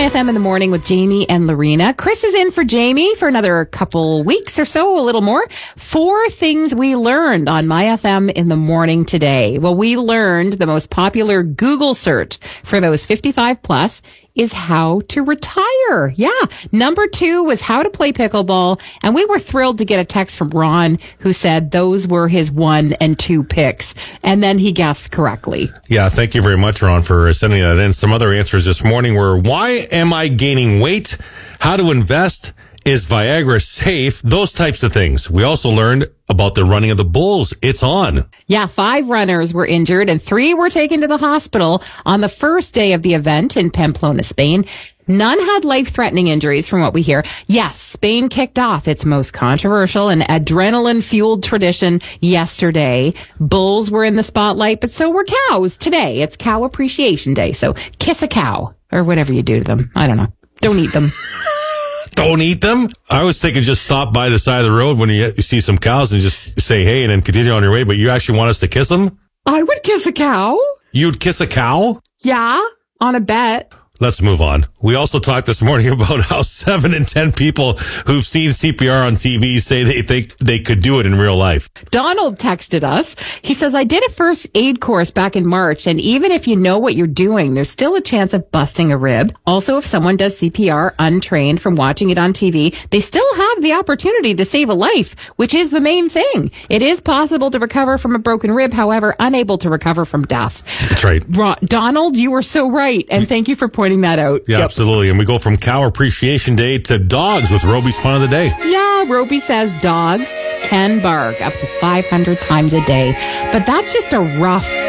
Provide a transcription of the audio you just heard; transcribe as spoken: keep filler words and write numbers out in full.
F M in the morning with Jamie and Lorena. Chris is in for Jamie for another couple weeks or so, a little more. Four things we learned on My F M in the morning today. Well, we learned the most popular Google search for those fifty-five plus is how to retire. Yeah. Number two was how to play pickleball. And we were thrilled to get a text from Ron who said those were his one and two picks. And then he guessed correctly. Yeah. Thank you very much, Ron, for sending that in. Some other answers this morning were, why am I gaining weight? How to invest? Is Viagra safe? Those types of things. We also learned about the running of the bulls. It's on. Yeah, five runners were injured and three were taken to the hospital on the first day of the event in Pamplona, Spain. None had life-threatening injuries from what we hear. Yes, Spain kicked off its most controversial and adrenaline-fueled tradition yesterday. Bulls were in the spotlight, but so were cows today. It's Cow Appreciation Day, so kiss a cow or whatever you do to them. I don't know. Don't eat them. Don't eat them? I was thinking just stop by the side of the road when you, you see some cows and just say hey and then continue on your way, but you actually want us to kiss them? I would kiss a cow. You'd kiss a cow? Yeah, on a bet. Let's move on. We also talked this morning about how seven in ten people who've seen C P R on T V say they think they could do it in real life. Donald texted us. He says, I did a first aid course back in March, and even if you know what you're doing, there's still a chance of busting a rib. Also, if someone does C P R untrained from watching it on T V, they still have the opportunity to save a life, which is the main thing. It is possible to recover from a broken rib, however, unable to recover from death. That's right. Ron, Donald, you were so right, and thank you for pointing that out. Yeah, yep. Absolutely. And we go from Cow Appreciation Day to dogs with Roby's Pun of the Day. Yeah, Roby says dogs can bark up to five hundred times a day. But that's just a rough